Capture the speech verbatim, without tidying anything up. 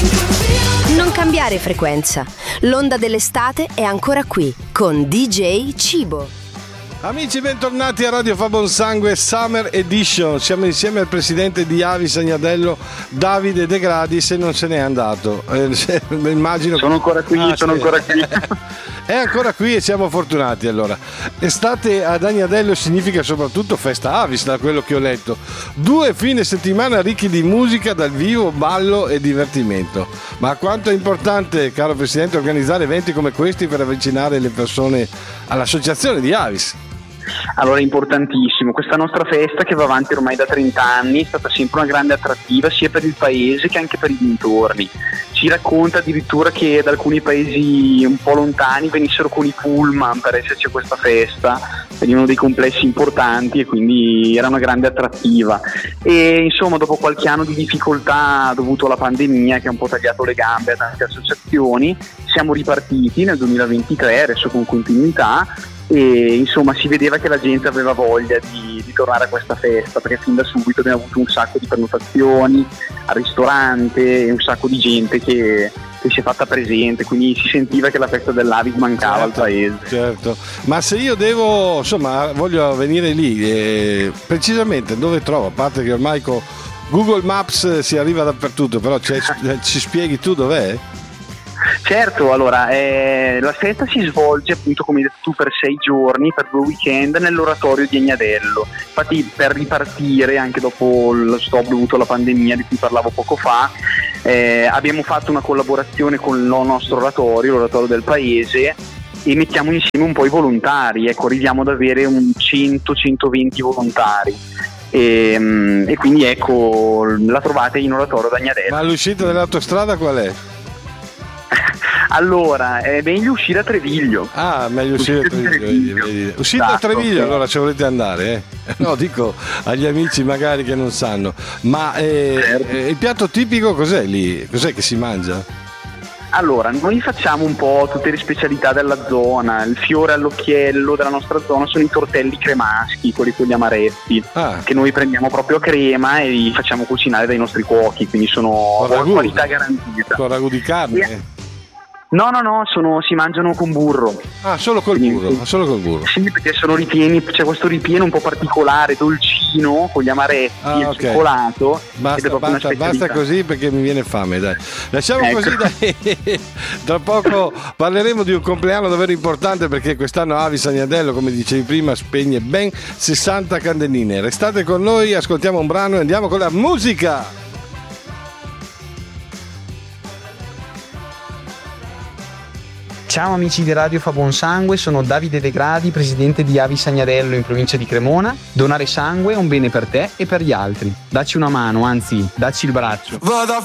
Non cambiare frequenza. L'onda dell'estate è ancora qui con D J Cibo. Amici, bentornati a Radio Fa Buon Sangue Summer Edition. Siamo insieme al presidente di Avis Agnadello, Davide De Gradi, se non se n'è andato. Eh, immagino. Sono ancora qui, ah, sono sì. ancora qui. È ancora qui e siamo fortunati. Allora, estate ad Agnadello significa soprattutto festa Avis, da quello che ho letto. Due fine settimana ricchi di musica dal vivo, ballo e divertimento. Ma quanto è importante, caro presidente, organizzare eventi come questi per avvicinare le persone all'associazione di Avis? Allora, è importantissimo. Questa nostra festa, che va avanti ormai da trenta anni, è stata sempre una grande attrattiva sia per il paese che anche per i dintorni. Ci racconta addirittura che da alcuni paesi un po' lontani venissero con i pullman per esserci a questa festa, venivano dei complessi importanti e quindi era una grande attrattiva. E insomma, dopo qualche anno di difficoltà dovuto alla pandemia che ha un po' tagliato le gambe a tante associazioni, siamo ripartiti nel duemilaventitré, adesso con continuità, e insomma si vedeva che la gente aveva voglia di, di tornare a questa festa, perché fin da subito abbiamo avuto un sacco di prenotazioni al ristorante e un sacco di gente che, che si è fatta presente, quindi si sentiva che la festa dell'Avis mancava, certo, al paese. Certo, ma se io devo, insomma, voglio venire lì, eh, precisamente dove trovo? A parte che ormai con Google Maps si arriva dappertutto, però ci spieghi tu dov'è? Certo, allora eh, la festa si svolge appunto, come hai detto tu, per sei giorni, per due weekend nell'oratorio di Agnadello. Infatti, per ripartire anche dopo lo stop dovuto alla pandemia di cui parlavo poco fa, eh, abbiamo fatto una collaborazione con il nostro oratorio, l'oratorio del paese, e mettiamo insieme un po' i volontari. Ecco, arriviamo ad avere un cento centoventi volontari. E, e quindi ecco, la trovate in oratorio da Agnadello. Ma l'uscita dell'autostrada qual è? Allora, è meglio uscire a Treviglio. Ah, meglio uscire, uscire a Treviglio. Treviglio. Uscite esatto, a Treviglio, sì. Allora, se volete andare, eh? No, dico agli amici magari che non sanno. Ma eh, certo. eh, il piatto tipico cos'è lì? Cos'è che si mangia? Allora, noi facciamo un po' tutte le specialità della zona. Il fiore all'occhiello della nostra zona sono i tortelli cremaschi, quelli con gli amaretti, ah. che noi prendiamo proprio a crema e li facciamo cucinare dai nostri cuochi, quindi sono una qualità garantita. Con ragù di carne? Yeah. No, no, no, sono, si mangiano con burro. Ah, solo col Quindi, burro, solo col burro. Sì, perché sono ripieni, c'è questo ripieno un po' particolare, dolcino, con gli amaretti ah, e il okay. cioccolato. Basta, basta, basta così perché mi viene fame, dai. Lasciamo ecco. così, dai. Tra poco parleremo di un compleanno davvero importante, perché quest'anno Avis Agnadello, come dicevi prima, spegne ben sessanta candeline. Restate con noi, ascoltiamo un brano e andiamo con la musica. Ciao amici di Radio Fa Buon Sangue, sono Davide De Gradi, presidente di Avis Agnadello in provincia di Cremona. Donare sangue è un bene per te e per gli altri. Dacci una mano, anzi, dacci il braccio. Vado a